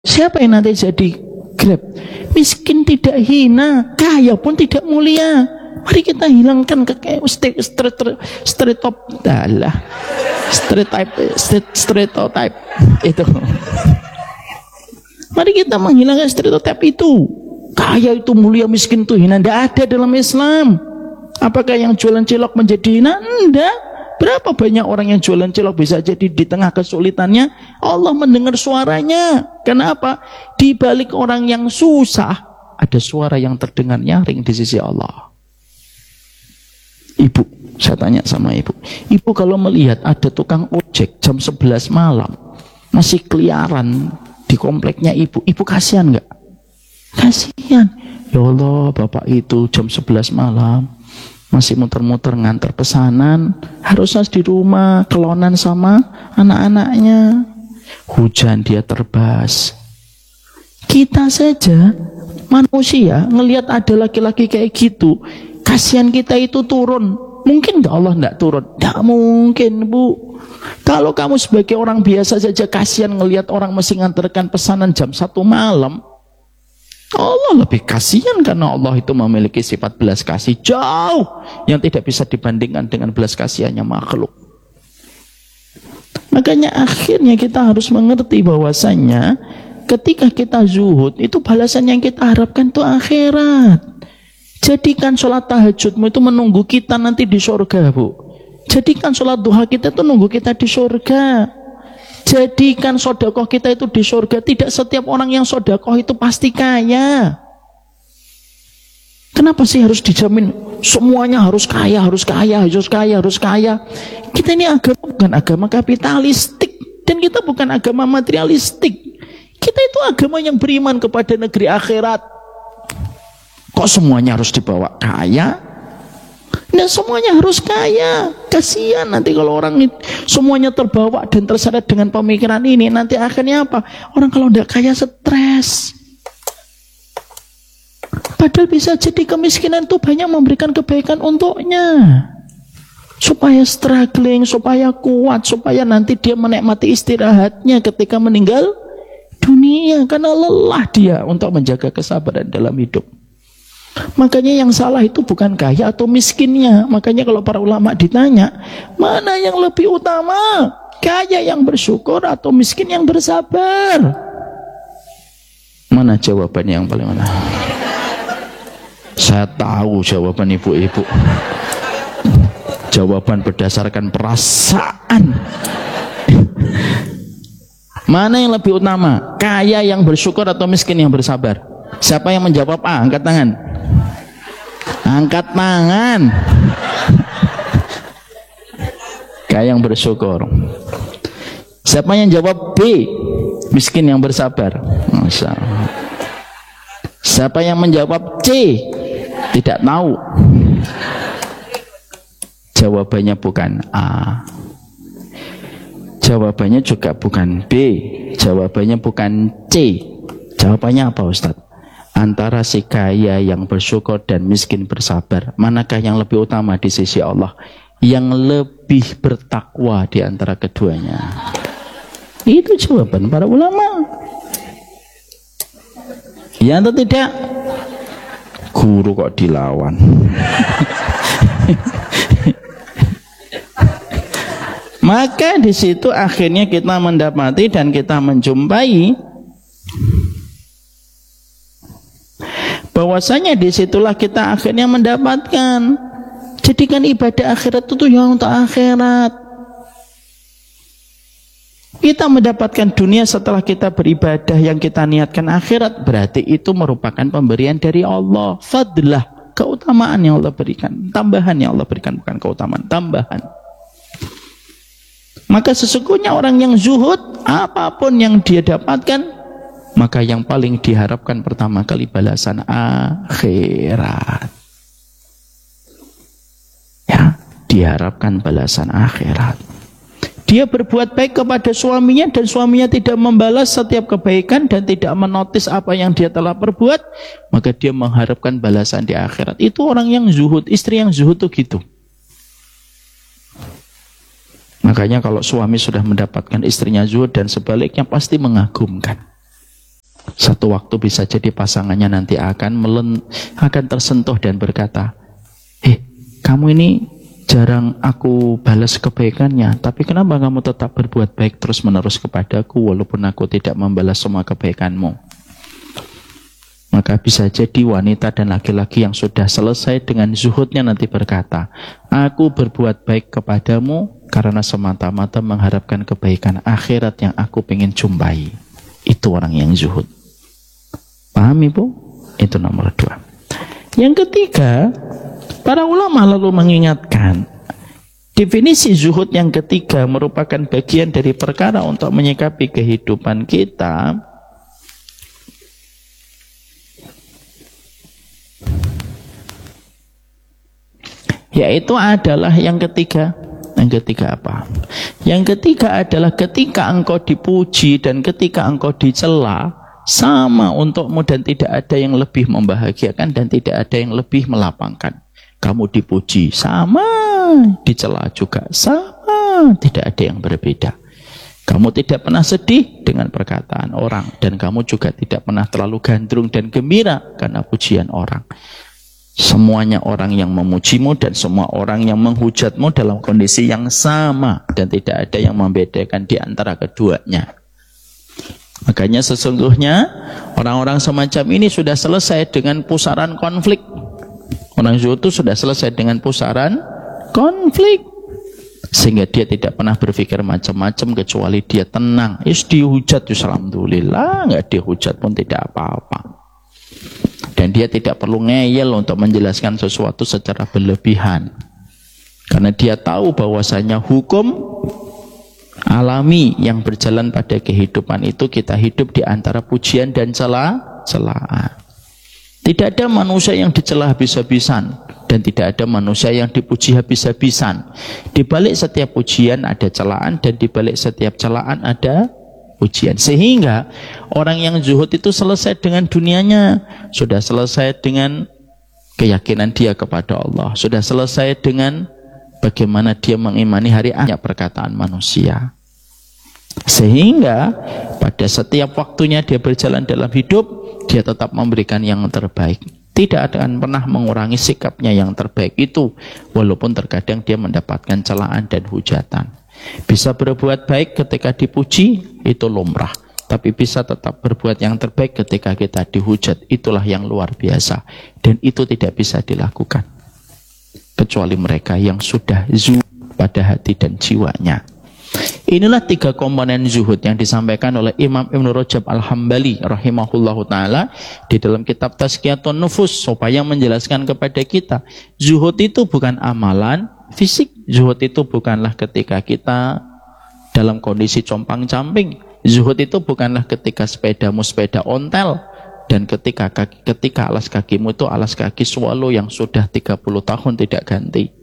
Siapa yang nanti jadi Grab? Miskin tidak hina, kaya pun tidak mulia. Mari kita hilangkan stereotype itu. Mari kita menghilangkan stereotip itu. Kaya itu mulia, miskin itu hina. Tidak ada dalam Islam. Apakah yang jualan cilok menjadi hina? Tidak. Berapa banyak orang yang jualan cilok bisa jadi di tengah kesulitannya Allah mendengar suaranya. Kenapa? Di balik orang yang susah ada suara yang terdengar nyaring di sisi Allah. Ibu, saya tanya sama ibu. Ibu kalau melihat ada tukang ojek jam 11 malam masih keliaran di kompleknya ibu, ibu kasihan nggak? Kasihan. Ya Allah, bapak itu jam 11 malam masih muter-muter ngantar pesanan, harusnya di rumah kelonan sama anak-anaknya. Hujan dia terbas. Kita saja manusia ngelihat ada laki-laki kayak gitu, kasihan kita itu turun. Mungkin nggak Allah nggak turun? Nggak mungkin, Bu. Kalau kamu sebagai orang biasa saja kasihan ngelihat orang mesti ngantarkan pesanan jam 1 malam, Allah lebih kasihan karena Allah itu memiliki sifat belas kasih jauh yang tidak bisa dibandingkan dengan belas kasihannya makhluk. Makanya akhirnya kita harus mengerti bahwasannya ketika kita zuhud itu balasan yang kita harapkan itu akhirat. Jadikan sholat tahajudmu itu menunggu kita nanti di surga, Bu. Jadikan sholat duha kita itu nunggu kita di surga. Jadikan sodakoh kita itu di surga. Tidak setiap orang yang sodakoh itu pasti kaya. Kenapa sih harus dijamin semuanya harus kaya, harus kaya, harus kaya, harus kaya? Kita ini agama bukan agama kapitalistik, dan kita bukan agama materialistik. Kita itu agama yang beriman kepada negeri akhirat. Kok semuanya harus dibawa kaya? Dan semuanya harus kaya. Kasihan nanti kalau orang semuanya terbawa dan terseret dengan pemikiran ini, nanti akhirnya apa? Orang kalau tidak kaya stres. Padahal bisa jadi kemiskinan itu banyak memberikan kebaikan untuknya, supaya struggling, supaya kuat, supaya nanti dia menikmati istirahatnya ketika meninggal dunia, karena lelah dia untuk menjaga kesabaran dalam hidup. Makanya yang salah itu bukan kaya atau miskinnya. Makanya kalau para ulama ditanya, mana yang lebih utama? Kaya yang bersyukur atau miskin yang bersabar? Mana jawabannya yang paling mana? Saya tahu jawaban ibu-ibu. Jawaban berdasarkan perasaan. Mana yang lebih utama? Kaya yang bersyukur atau miskin yang bersabar? Siapa yang menjawab A? Angkat tangan. Angkat tangan. Kaya yang bersyukur. Siapa yang jawab B? Miskin yang bersabar. Masya Allah. Siapa yang menjawab C? Tidak tahu. Jawabannya bukan A. Jawabannya juga bukan B. Jawabannya bukan C. Jawabannya apa, Ustaz? Antara si kaya yang bersyukur dan miskin bersabar, manakah yang lebih utama di sisi Allah? Yang lebih bertakwa di antara keduanya. Itu jawaban para ulama. Ya atau tidak? Guru kok dilawan. Maka di situ akhirnya kita mendapati dan kita menjumpai bahwasanya disitulah kita akhirnya mendapatkan, jadikan ibadah akhirat itu yang untuk akhirat. Kita mendapatkan dunia setelah kita beribadah yang kita niatkan akhirat, berarti itu merupakan pemberian dari Allah, fadlah, keutamaan yang Allah berikan, tambahan yang Allah berikan, bukan keutamaan, tambahan. Maka sesungguhnya orang yang zuhud, apapun yang dia dapatkan, maka yang paling diharapkan pertama kali balasan akhirat. Ya, diharapkan balasan akhirat. Dia berbuat baik kepada suaminya dan suaminya tidak membalas setiap kebaikan dan tidak menotis apa yang dia telah perbuat, maka dia mengharapkan balasan di akhirat. Itu orang yang zuhud, istri yang zuhud itu gitu. Makanya kalau suami sudah mendapatkan istrinya zuhud dan sebaliknya pasti mengagumkan. Satu waktu bisa jadi pasangannya nanti akan tersentuh dan berkata, kamu ini jarang aku balas kebaikannya, tapi kenapa kamu tetap berbuat baik terus-menerus kepadaku walaupun aku tidak membalas semua kebaikanmu? Maka bisa jadi wanita dan laki-laki yang sudah selesai dengan zuhudnya nanti berkata, aku berbuat baik kepadamu karena semata-mata mengharapkan kebaikan akhirat yang aku ingin jumpai. Itu orang yang zuhud. Paham Ibu? Itu nomor 2. Yang ketiga, para ulama lalu mengingatkan, definisi zuhud yang ketiga merupakan bagian dari perkara untuk menyikapi kehidupan kita, yaitu adalah yang ketiga. Yang ketiga apa? Yang ketiga adalah ketika engkau dipuji dan ketika engkau dicela, sama untukmu dan tidak ada yang lebih membahagiakan dan tidak ada yang lebih melapangkan. Kamu dipuji sama, dicela juga sama, tidak ada yang berbeda. Kamu tidak pernah sedih dengan perkataan orang dan kamu juga tidak pernah terlalu gandrung dan gembira karena pujian orang. Semuanya orang yang memujimu dan semua orang yang menghujatmu dalam kondisi yang sama dan tidak ada yang membedakan di antara keduanya. Makanya sesungguhnya orang-orang semacam ini sudah selesai dengan pusaran konflik. Orang zuhud itu sudah selesai dengan pusaran konflik, sehingga dia tidak pernah berpikir macam-macam kecuali dia tenang. Dihujat alhamdulillah, nggak dihujat pun tidak apa-apa. Dan dia tidak perlu ngeyel untuk menjelaskan sesuatu secara berlebihan, karena dia tahu bahwasanya hukum alami yang berjalan pada kehidupan itu kita hidup di antara pujian dan celaan. Tidak ada manusia yang dicela habis-habisan dan tidak ada manusia yang dipuji habis-habisan. Di balik setiap pujian ada celaan dan di balik setiap celaan ada pujian. Sehingga orang yang zuhud itu selesai dengan dunianya, sudah selesai dengan keyakinan dia kepada Allah, sudah selesai dengan bagaimana dia mengimani hari akhir perkataan manusia. Sehingga pada setiap waktunya dia berjalan dalam hidup, dia tetap memberikan yang terbaik. Tidak akan pernah mengurangi sikapnya yang terbaik itu, walaupun terkadang dia mendapatkan celaan dan hujatan. Bisa berbuat baik ketika dipuji, itu lumrah. Tapi bisa tetap berbuat yang terbaik ketika kita dihujat, itulah yang luar biasa. Dan itu tidak bisa dilakukan kecuali mereka yang sudah zuhud pada hati dan jiwanya. Inilah 3 komponen zuhud yang disampaikan oleh Imam Ibn Rajab Al-Hambali rahimahullahu ta'ala di dalam kitab Tazkiyatun Nufus, supaya menjelaskan kepada kita, zuhud itu bukan amalan fisik. Zuhud itu bukanlah ketika kita dalam kondisi compang-camping. Zuhud itu bukanlah ketika sepedamu sepeda ontel, dan ketika alas kakimu itu alas kaki swallow yang sudah 30 tahun tidak ganti.